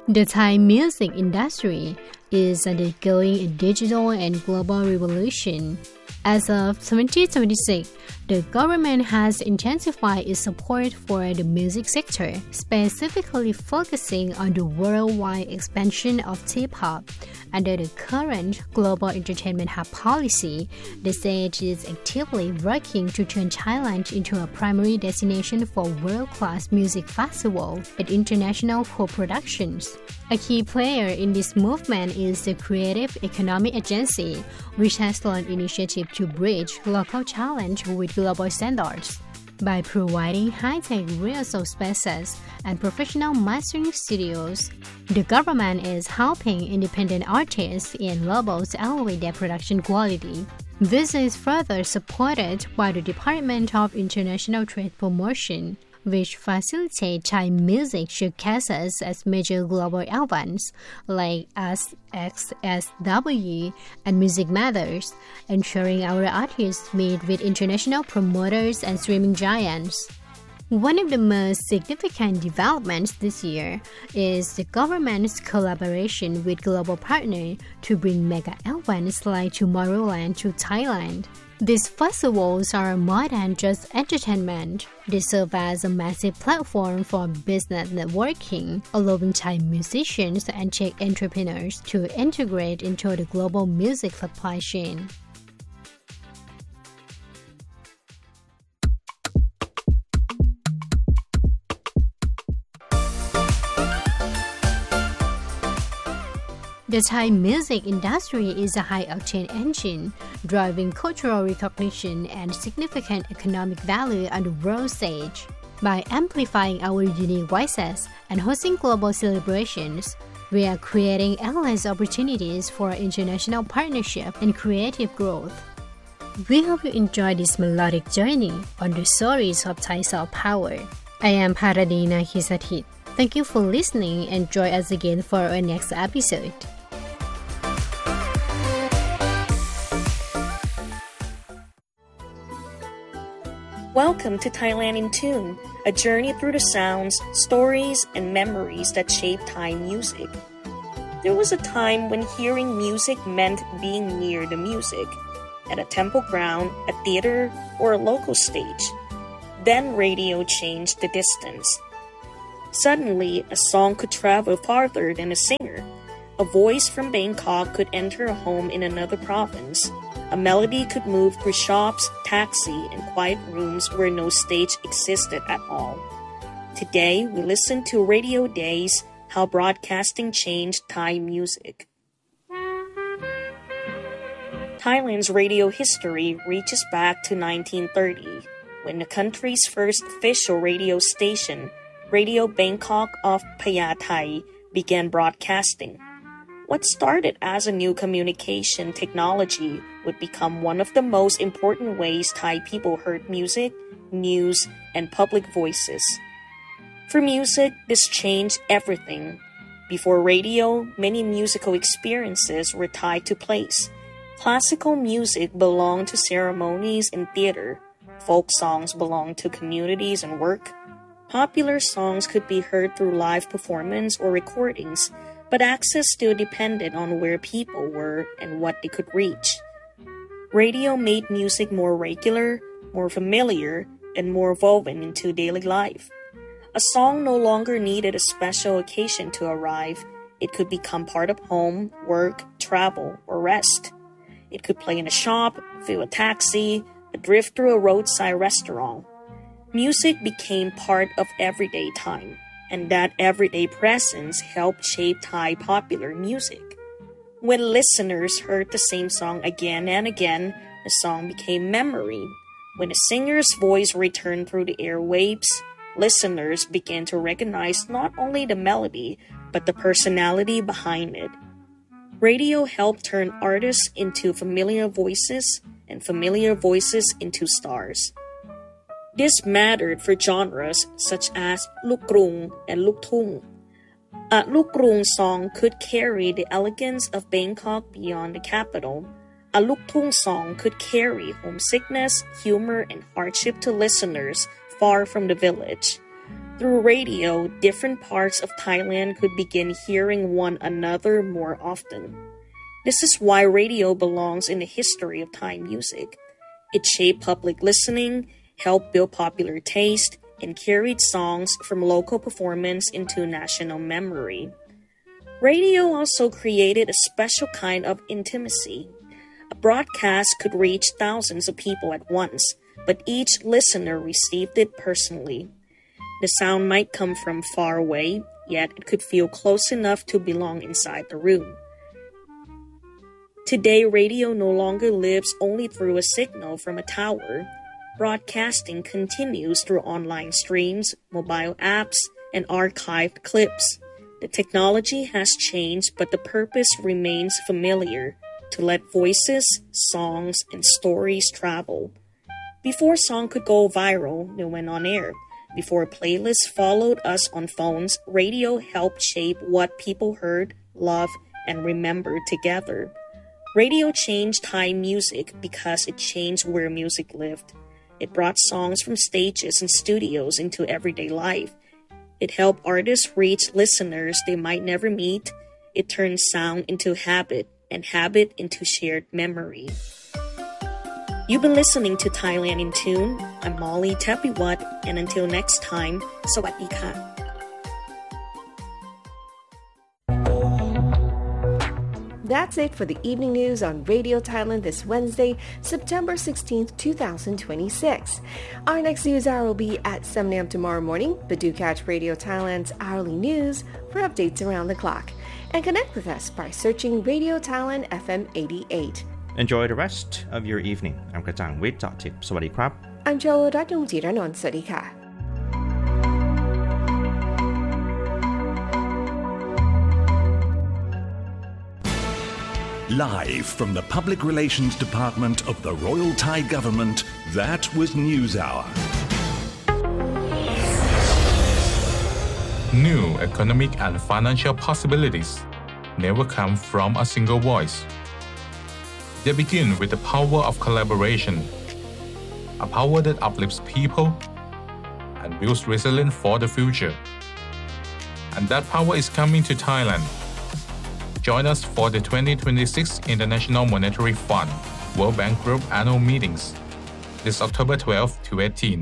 The Thai music industry is undergoing a digital and global revolution. As of 2026, the government has intensified its support for the music sector, specifically focusing on the worldwide expansion of T-pop. Under the current Global Entertainment Hub policy, the state is actively working to turn Thailand into a primary destination for world-class music festivals and international co-productions. A key player in this movement is the Creative Economy Agency, which has launched initiatives to bridge local talent with global standards. By providing high-tech rehearsal spaces and professional mastering studios, the government is helping independent artists and labels elevate their production quality. This is further supported by the Department of International Trade Promotion, which facilitates Thai music showcases at major global events like SXSW and Music Matters, ensuring our artists meet with international promoters and streaming giants. One of the most significant developments this year is the government's collaboration with global partners to bring mega events like Tomorrowland to Thailand. These festivals are more than just entertainment. They serve as a massive platform for business networking, allowing Thai musicians and tech entrepreneurs to integrate into the global music supply chain. The Thai music industry is a high-octane engine, driving cultural recognition and significant economic value on the world stage. By amplifying our unique voices and hosting global celebrations, we are creating endless opportunities for international partnership and creative growth. We hope you enjoy this melodic journey on the stories of Thai soft power. I am Paradina Hisathit. Thank you for listening and join us again for our next episode. Welcome to Thailand in Tune, a journey through the sounds, stories, and memories that shape Thai music. There was a time when hearing music meant being near the music, at a temple ground, a theater, or a local stage. Then radio changed the distance. Suddenly, a song could travel farther than a singer. A voice from Bangkok could enter a home in another province. A melody could move through shops, taxi, and quiet rooms where no stage existed at all. Today, we listen to Radio Days, How Broadcasting Changed Thai Music. Thailand's radio history reaches back to 1930, when the country's first official radio station, Radio Bangkok of Phaya-thai, began broadcasting. What started as a new communication technology would become one of the most important ways Thai people heard music, news, and public voices. For music, this changed everything. Before radio, many musical experiences were tied to place. Classical music belonged to ceremonies and theater. Folk songs belonged to communities and work. Popular songs could be heard through live performance or recordings, but access still depended on where people were and what they could reach. Radio made music more regular, more familiar, and more woven into daily life. A song no longer needed a special occasion to arrive. It could become part of home, work, travel, or rest. It could play in a shop, fill a taxi, drift through a roadside restaurant. Music became part of everyday time, and that everyday presence helped shape Thai popular music. When listeners heard the same song again and again, the song became memory. When a singer's voice returned through the airwaves, listeners began to recognize not only the melody, but the personality behind it. Radio helped turn artists into familiar voices and familiar voices into stars. This mattered for genres such as Luk Krung and Luk Thung. A Luk Krung song could carry the elegance of Bangkok beyond the capital. A Luk Thung song could carry homesickness, humor, and hardship to listeners far from the village. Through radio, different parts of Thailand could begin hearing one another more often. This is why radio belongs in the history of Thai music. It shaped public listening, helped build popular taste, and carried songs from local performance into national memory. Radio also created a special kind of intimacy. A broadcast could reach thousands of people at once, but each listener received it personally. The sound might come from far away, yet it could feel close enough to belong inside the room. Today, radio no longer lives only through a signal from a tower. Broadcasting continues through online streams, mobile apps, and archived clips. The technology has changed, but the purpose remains familiar, to let voices, songs, and stories travel. Before a song could go viral, it went on air. Before playlists followed us on phones, radio helped shape what people heard, loved, and remembered together. Radio changed Thai music because it changed where music lived. It brought songs from stages and studios into everyday life. It helped artists reach listeners they might never meet. It turned sound into habit, and habit into shared memory. You've been listening to Thailand in Tune. I'm Molly Tepiwat, and until next time, สวัสดีค่ะ That's it for the evening news on Radio Thailand this Wednesday, September 16th, 2026. Our next news hour will be at 7 a.m. tomorrow morning, but do catch Radio Thailand's hourly news for updates around the clock. And connect with us by searching Radio Thailand FM 88. Enjoy the rest of your evening. I'm กระจ่างวิทย์ เจาะทิพย์ สวัสดีครับ I'm Jo รัตน์ ยงจิรนนท์ สวัสดีค่ะ Live from the Public Relations Department of the Royal Thai Government, that was News Hour. New economic and financial possibilities never come from a single voice. They begin with the power of collaboration, a power that uplifts people and builds resilience for the future. And that power is coming to Thailand. Join us for the 2026 International Monetary Fund World Bank Group annual meetings this October 12 to 18.